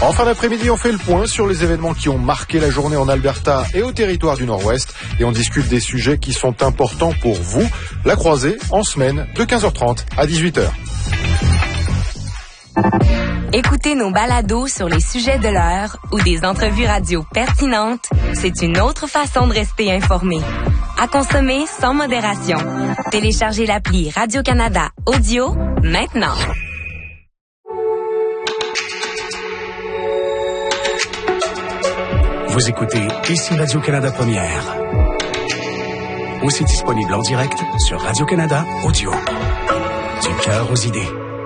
En fin d'après-midi, on fait le point sur les événements qui ont marqué la journée en Alberta et au territoire du Nord-Ouest. Et on discute des sujets qui sont importants pour vous. La croisée en semaine de 15h30 à 18h. Écoutez nos balados sur les sujets de l'heure ou des entrevues radio pertinentes, c'est une autre façon de rester informé. À consommer sans modération. Téléchargez l'appli Radio-Canada Audio maintenant. Vous écoutez ici Radio-Canada Première. Aussi disponible en direct sur Radio-Canada Audio. Du cœur aux idées.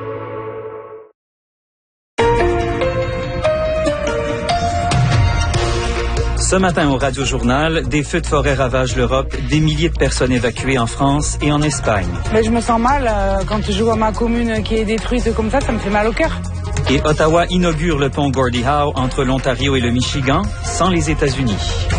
Ce matin au Radio-Journal, des feux de forêt ravagent l'Europe, des milliers de personnes évacuées en France et en Espagne. Mais je me sens mal quand je vois ma commune qui est détruite comme ça me fait mal au cœur. Et Ottawa inaugure le pont Gordie Howe entre l'Ontario et le Michigan, sans les États-Unis.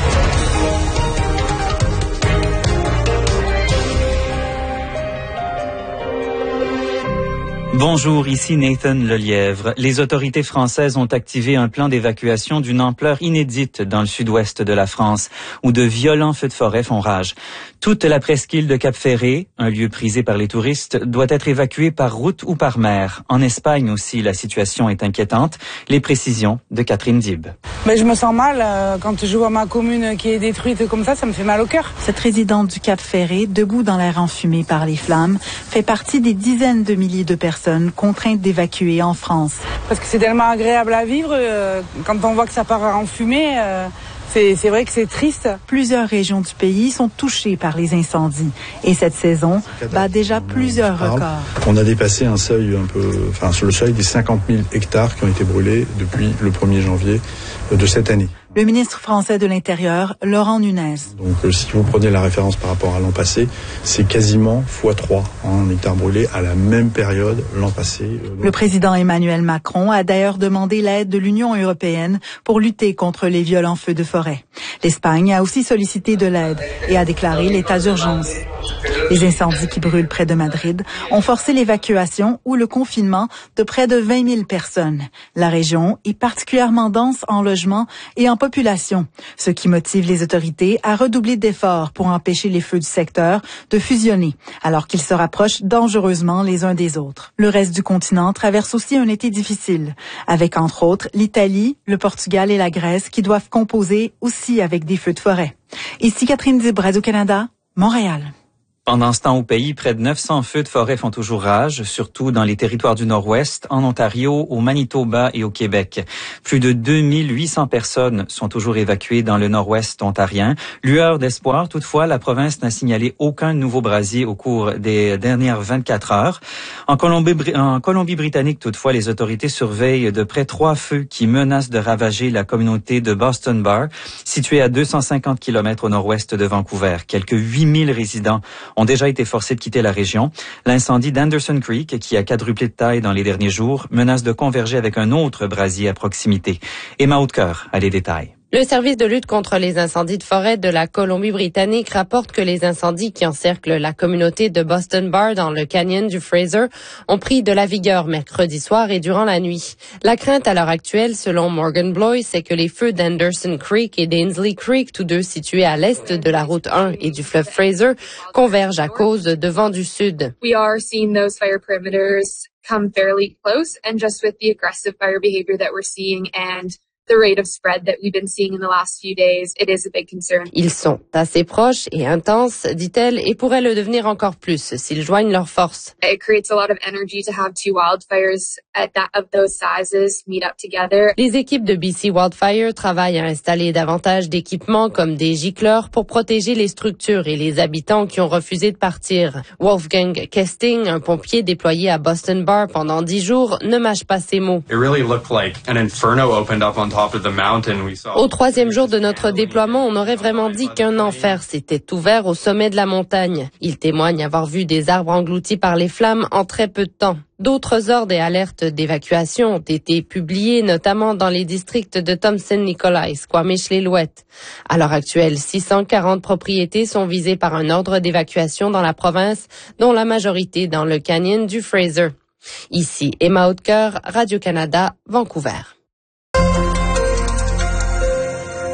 Bonjour, ici Nathan Lelièvre. Les autorités françaises ont activé un plan d'évacuation d'une ampleur inédite dans le sud-ouest de la France, où de violents feux de forêt font rage. Toute la presqu'île de Cap-Ferré, un lieu prisé par les touristes, doit être évacuée par route ou par mer. En Espagne aussi, la situation est inquiétante. Les précisions de Catherine Dib. Mais je me sens mal quand je vois ma commune qui est détruite comme ça me fait mal au cœur. Cette résidente du Cap-Ferré, debout dans l'air enfumé par les flammes, fait partie des dizaines de milliers de personnes contraintes d'évacuer en France. Parce que c'est tellement agréable à vivre, quand on voit que ça part en fumée, c'est vrai que c'est triste. Plusieurs régions du pays sont touchées par les incendies et cette saison bat déjà plusieurs records. On a dépassé un seuil sur le seuil des 50 000 hectares qui ont été brûlés depuis le 1er janvier de cette année. Le ministre français de l'Intérieur, Laurent Nunez. Donc si vous prenez la référence par rapport à l'an passé, c'est quasiment x3 en hectares brûlés à la même période l'an passé. Le président Emmanuel Macron a d'ailleurs demandé l'aide de l'Union européenne pour lutter contre les violents feux de forêt. L'Espagne a aussi sollicité de l'aide et a déclaré l'état d'urgence. Les incendies qui brûlent près de Madrid ont forcé l'évacuation ou le confinement de près de 20 000 personnes. La région est particulièrement dense en logements et en population, ce qui motive les autorités à redoubler d'efforts pour empêcher les feux du secteur de fusionner, alors qu'ils se rapprochent dangereusement les uns des autres. Le reste du continent traverse aussi un été difficile, avec entre autres l'Italie, le Portugal et la Grèce qui doivent composer aussi avec des feux de forêt. Ici Catherine Dib, Radio-Canada, Montréal. Pendant ce temps au pays, près de 900 feux de forêt font toujours rage, surtout dans les territoires du Nord-Ouest, en Ontario, au Manitoba et au Québec. Plus de 2800 personnes sont toujours évacuées dans le Nord-Ouest ontarien. Lueur d'espoir, toutefois, la province n'a signalé aucun nouveau brasier au cours des dernières 24 heures. En Colombie-Britannique, toutefois, les autorités surveillent de près 3 feux qui menacent de ravager la communauté de Boston Bar, située à 250 km au nord-ouest de Vancouver. Quelques 8000 résidents ont déjà été forcés de quitter la région. L'incendie d'Anderson Creek, qui a quadruplé de taille dans les derniers jours, menace de converger avec un autre brasier à proximité. Emma Hautecœur a les détails. Le service de lutte contre les incendies de forêt de la Colombie-Britannique rapporte que les incendies qui encerclent la communauté de Boston Bar dans le canyon du Fraser ont pris de la vigueur mercredi soir et durant la nuit. La crainte à l'heure actuelle, selon Morgan Bloy, c'est que les feux d'Anderson Creek et d'Ainslie Creek, tous deux situés à l'est de la route 1 et du fleuve Fraser, convergent à cause de vents du sud. We are seeing those fire perimeters come fairly close, and just with the aggressive fire behavior that we're seeing and the rate of spread that we've been seeing in the last few days, it is a big concern. Ils sont assez proches et intenses, dit-elle, et pourraient le devenir encore plus s'ils joignent leurs forces. It creates a lot of energy to have two wildfires of those sizes meet up together. Les équipes de BC Wildfire travaillent à installer davantage d'équipements comme des gicleurs pour protéger les structures et les habitants qui ont refusé de partir. Wolfgang Kesting, un pompier déployé à Boston Bar pendant 10 jours, ne mâche pas ses mots. It really looked like an inferno opened up on Au 3e jour de notre déploiement, on aurait vraiment dit qu'un enfer s'était ouvert au sommet de la montagne. Il témoigne avoir vu des arbres engloutis par les flammes en très peu de temps. D'autres ordres et alertes d'évacuation ont été publiés, notamment dans les districts de Thompson-Nicolai, Squamish-les-Louettes. À l'heure actuelle, 640 propriétés sont visées par un ordre d'évacuation dans la province, dont la majorité dans le canyon du Fraser. Ici Emma Hautecœur, Radio-Canada, Vancouver.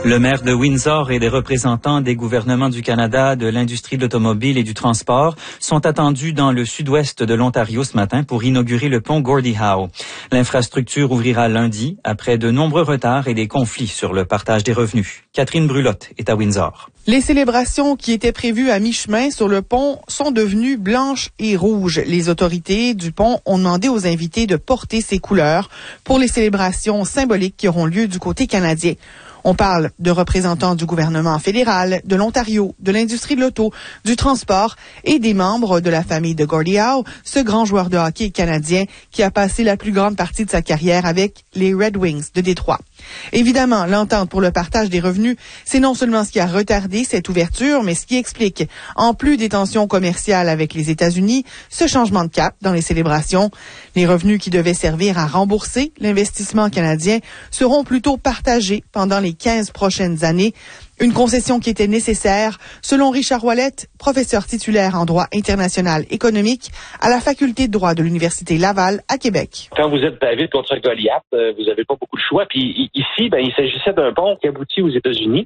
Le maire de Windsor et des représentants des gouvernements du Canada, de l'industrie de l'automobile et du transport sont attendus dans le sud-ouest de l'Ontario ce matin pour inaugurer le pont Gordie Howe. L'infrastructure ouvrira lundi après de nombreux retards et des conflits sur le partage des revenus. Catherine Brulotte est à Windsor. Les célébrations qui étaient prévues à mi-chemin sur le pont sont devenues blanches et rouges. Les autorités du pont ont demandé aux invités de porter ces couleurs pour les célébrations symboliques qui auront lieu du côté canadien. On parle de représentants du gouvernement fédéral, de l'Ontario, de l'industrie de l'auto, du transport et des membres de la famille de Gordie Howe, ce grand joueur de hockey canadien qui a passé la plus grande partie de sa carrière avec les Red Wings de Détroit. Évidemment, l'entente pour le partage des revenus, c'est non seulement ce qui a retardé cette ouverture, mais ce qui explique, en plus des tensions commerciales avec les États-Unis, ce changement de cap dans les célébrations. Les revenus qui devaient servir à rembourser l'investissement canadien seront plutôt partagés pendant les 15 prochaines années. Une concession qui était nécessaire, selon Richard Ouellette, professeur titulaire en droit international économique à la faculté de droit de l'Université Laval à Québec. Quand vous êtes David contre Goliath, vous n'avez pas beaucoup de choix. Puis ici, il s'agissait d'un pont qui aboutit aux États-Unis.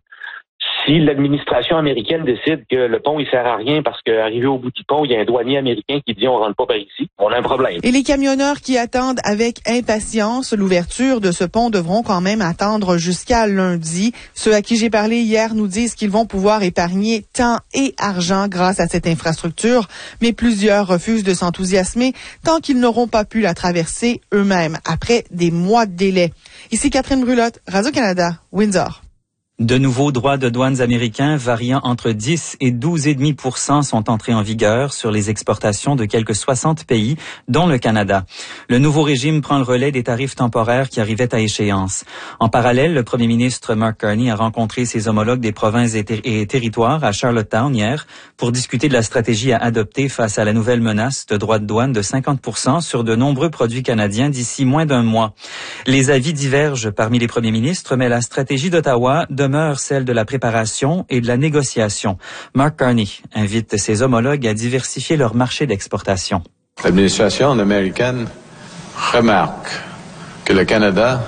Si l'administration américaine décide que le pont, il sert à rien parce qu'arrivé au bout du pont, il y a un douanier américain qui dit on rentre pas par ici, on a un problème. Et les camionneurs qui attendent avec impatience l'ouverture de ce pont devront quand même attendre jusqu'à lundi. Ceux à qui j'ai parlé hier nous disent qu'ils vont pouvoir épargner temps et argent grâce à cette infrastructure, mais plusieurs refusent de s'enthousiasmer tant qu'ils n'auront pas pu la traverser eux-mêmes après des mois de délai. Ici Catherine Brulotte, Radio-Canada, Windsor. De nouveaux droits de douanes américains variant entre 10 et 12,5% sont entrés en vigueur sur les exportations de quelques 60 pays, dont le Canada. Le nouveau régime prend le relais des tarifs temporaires qui arrivaient à échéance. En parallèle, le premier ministre Mark Carney a rencontré ses homologues des provinces et territoires à Charlottetown hier pour discuter de la stratégie à adopter face à la nouvelle menace de droits de douane de 50% sur de nombreux produits canadiens d'ici moins d'un mois. Les avis divergent parmi les premiers ministres, mais la stratégie d'Ottawa demeure celle de la préparation et de la négociation. Mark Carney invite ses homologues à diversifier leur marché d'exportation. L'administration américaine remarque que le Canada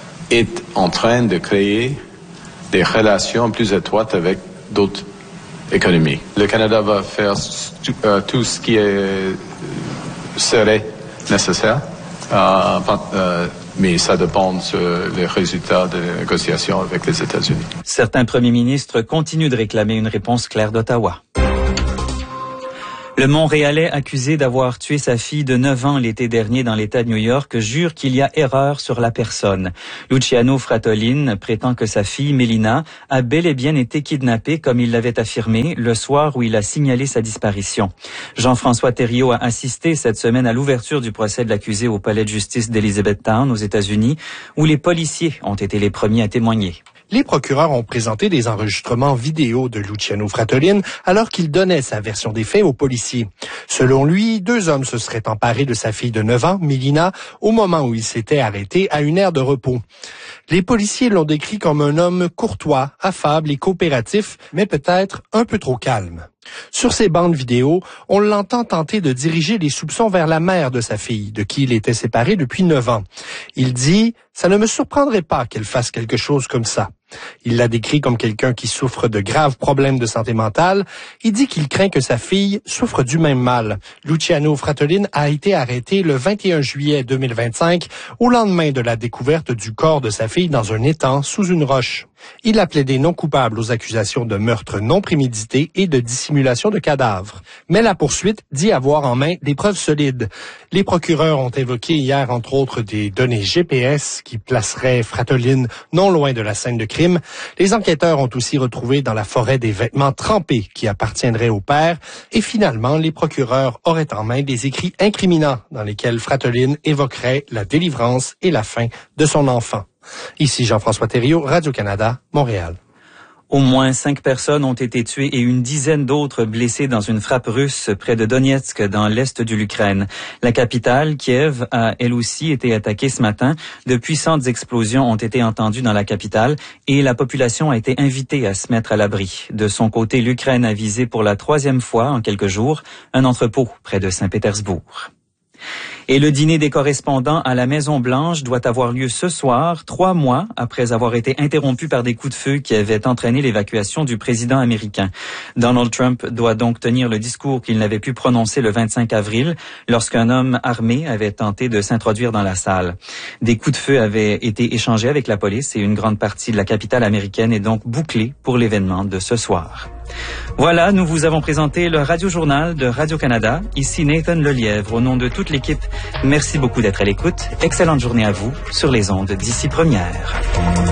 est en train de créer des relations plus étroites avec d'autres économies. Le Canada va faire tout ce qui serait nécessaire. Mais ça dépend des résultats des négociations avec les États-Unis. Certains premiers ministres continuent de réclamer une réponse claire d'Ottawa. Le Montréalais accusé d'avoir tué sa fille de 9 ans l'été dernier dans l'État de New York jure qu'il y a erreur sur la personne. Luciano Fratolin prétend que sa fille, Mélina, a bel et bien été kidnappée comme il l'avait affirmé le soir où il a signalé sa disparition. Jean-François Thériault a assisté cette semaine à l'ouverture du procès de l'accusé au palais de justice d'Elizabethtown aux États-Unis, où les policiers ont été les premiers à témoigner. Les procureurs ont présenté des enregistrements vidéo de Luciano Fratolin alors qu'il donnait sa version des faits aux policiers. Selon lui, 2 hommes se seraient emparés de sa fille de 9 ans, Mélina, au moment où il s'était arrêté à une aire de repos. Les policiers l'ont décrit comme un homme courtois, affable et coopératif, mais peut-être un peu trop calme. Sur ces bandes vidéo, on l'entend tenter de diriger les soupçons vers la mère de sa fille, de qui il était séparé depuis 9 ans. Il dit « Ça ne me surprendrait pas qu'elle fasse quelque chose comme ça ». Il l'a décrit comme quelqu'un qui souffre de graves problèmes de santé mentale. Il dit qu'il craint que sa fille souffre du même mal. Luciano Fratolin a été arrêté le 21 juillet 2025, au lendemain de la découverte du corps de sa fille dans un étang sous une roche. Il a plaidé non coupable aux accusations de meurtre non prémédité et de dissimulation de cadavres. Mais la poursuite dit avoir en main des preuves solides. Les procureurs ont évoqué hier, entre autres, des données GPS qui placeraient Fratolin non loin de la scène de crime. Les enquêteurs ont aussi retrouvé dans la forêt des vêtements trempés qui appartiendraient au père. Et finalement, les procureurs auraient en main des écrits incriminants dans lesquels Fratolin évoquerait la délivrance et la fin de son enfant. Ici Jean-François Thériault, Radio-Canada, Montréal. Au moins 5 personnes ont été tuées et une dizaine d'autres blessées dans une frappe russe près de Donetsk, dans l'est de l'Ukraine. La capitale, Kiev, a elle aussi été attaquée ce matin. De puissantes explosions ont été entendues dans la capitale et la population a été invitée à se mettre à l'abri. De son côté, l'Ukraine a visé pour la 3e fois en quelques jours un entrepôt près de Saint-Pétersbourg. Et le dîner des correspondants à la Maison-Blanche doit avoir lieu ce soir, 3 mois après avoir été interrompu par des coups de feu qui avaient entraîné l'évacuation du président américain. Donald Trump doit donc tenir le discours qu'il n'avait pu prononcer le 25 avril lorsqu'un homme armé avait tenté de s'introduire dans la salle. Des coups de feu avaient été échangés avec la police et une grande partie de la capitale américaine est donc bouclée pour l'événement de ce soir. Voilà, nous vous avons présenté le Radio-Journal de Radio-Canada. Ici Nathan Lelièvre, au nom de toute l'équipe. Merci beaucoup d'être à l'écoute. Excellente journée à vous sur les ondes d'ici première.